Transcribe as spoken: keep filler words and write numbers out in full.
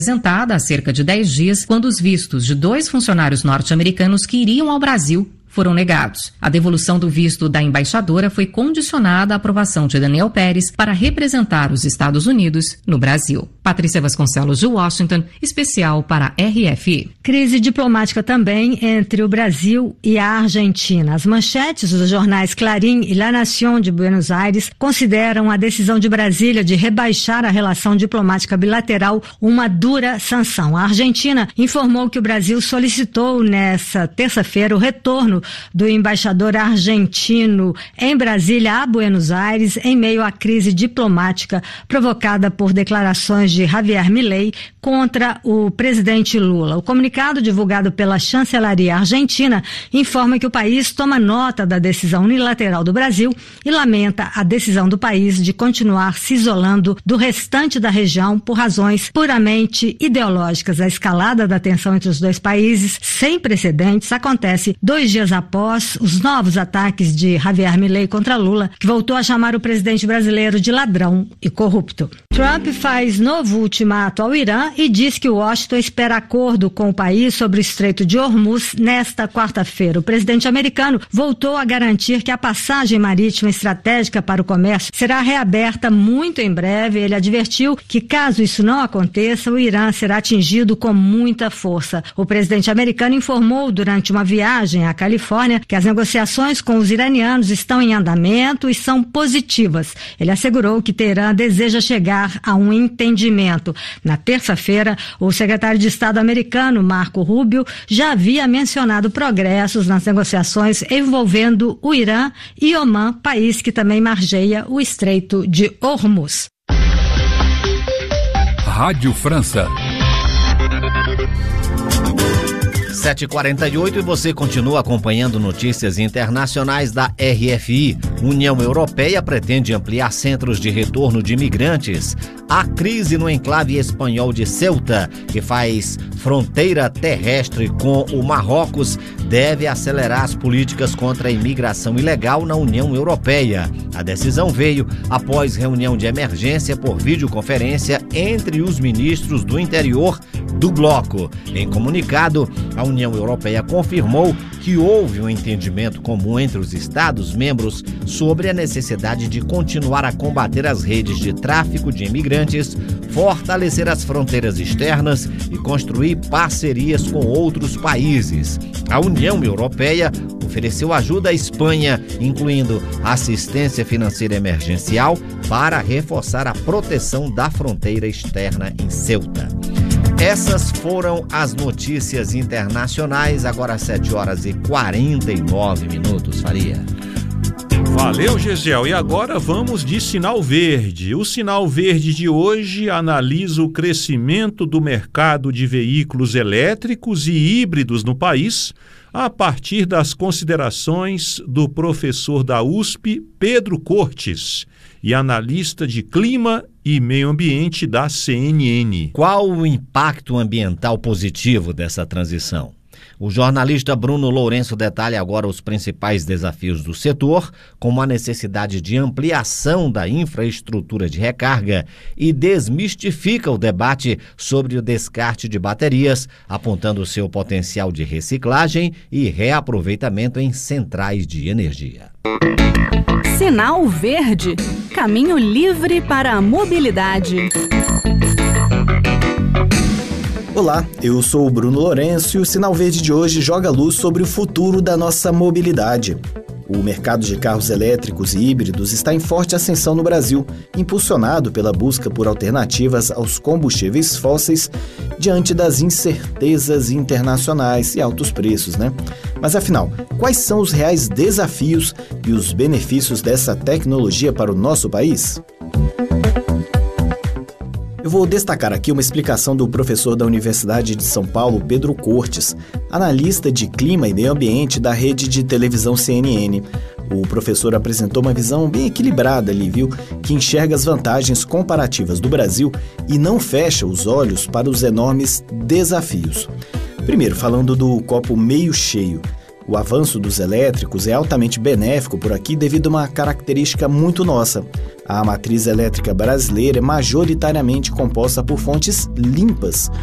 apresentada há cerca de dez dias, quando os vistos de dois funcionários norte-americanos que iriam ao Brasil foram negados. A devolução do visto da embaixadora foi condicionada à aprovação de Daniel Pérez para representar os Estados Unidos no Brasil. Patrícia Vasconcelos, de Washington, especial para R F I. Crise diplomática também entre o Brasil e a Argentina. As manchetes dos jornais Clarín e La Nación de Buenos Aires consideram a decisão de Brasília de rebaixar a relação diplomática bilateral uma dura sanção. A Argentina informou que o Brasil solicitou nessa terça-feira o retorno do embaixador argentino em Brasília a Buenos Aires em meio à crise diplomática provocada por declarações de Javier Milei contra o presidente Lula. O comunicado divulgado pela chancelaria argentina informa que o país toma nota da decisão unilateral do Brasil e lamenta a decisão do país de continuar se isolando do restante da região por razões puramente ideológicas. A escalada da tensão entre os dois países, sem precedentes, acontece dois dias após os novos ataques de Javier Milei contra Lula, que voltou a chamar o presidente brasileiro de ladrão e corrupto. Trump faz novo ultimato ao Irã e diz que Washington espera acordo com o país sobre o Estreito de Hormuz nesta quarta-feira. O presidente americano voltou a garantir que a passagem marítima estratégica para o comércio será reaberta muito em breve. Ele advertiu que, caso isso não aconteça, o Irã será atingido com muita força. O presidente americano informou durante uma viagem à Califórnia que as negociações com os iranianos estão em andamento e são positivas. Ele assegurou que Teherã deseja chegar a um entendimento. Na terça-feira, o secretário de Estado americano, Marco Rubio, já havia mencionado progressos nas negociações envolvendo o Irã e Omã, país que também margeia o Estreito de Hormuz. Rádio França. sete e quarenta e oito e você continua acompanhando notícias internacionais da R F I. União Europeia pretende ampliar centros de retorno de imigrantes. A crise no enclave espanhol de Ceuta, que faz fronteira terrestre com o Marrocos, deve acelerar as políticas contra a imigração ilegal na União Europeia. A decisão veio após reunião de emergência por videoconferência entre os ministros do interior do bloco. Em comunicado, a União Europeia confirmou que houve um entendimento comum entre os Estados-membros sobre a necessidade de continuar a combater as redes de tráfico de imigrantes, fortalecer as fronteiras externas e construir parcerias com outros países. A União Europeia ofereceu ajuda à Espanha, incluindo assistência financeira emergencial, para reforçar a proteção da fronteira externa em Ceuta. Essas foram as notícias internacionais, agora às sete horas e quarenta e nove minutos, Faria. Valeu, Gesiel. E agora vamos de sinal verde. O sinal verde de hoje analisa o crescimento do mercado de veículos elétricos e híbridos no país a partir das considerações do professor da U S P, Pedro Cortes, e analista de clima e meio ambiente da C N N. Qual o impacto ambiental positivo dessa transição? O jornalista Bruno Lourenço detalha agora os principais desafios do setor, como a necessidade de ampliação da infraestrutura de recarga, e desmistifica o debate sobre o descarte de baterias, apontando seu potencial de reciclagem e reaproveitamento em centrais de energia. Sinal Verde, caminho livre para a mobilidade. Olá, eu sou o Bruno Lourenço e o Sinal Verde de hoje joga luz sobre o futuro da nossa mobilidade. O mercado de carros elétricos e híbridos está em forte ascensão no Brasil, impulsionado pela busca por alternativas aos combustíveis fósseis diante das incertezas internacionais e altos preços, né? Mas afinal, quais são os reais desafios e os benefícios dessa tecnologia para o nosso país? Eu vou destacar aqui uma explicação do professor da Universidade de São Paulo, Pedro Cortes, analista de clima e meio ambiente da rede de televisão C N N. O professor apresentou uma visão bem equilibrada ali, viu? Que enxerga as vantagens comparativas do Brasil e não fecha os olhos para os enormes desafios. Primeiro, falando do copo meio cheio. O avanço dos elétricos é altamente benéfico por aqui devido a uma característica muito nossa. A matriz elétrica brasileira é majoritariamente composta por fontes limpas,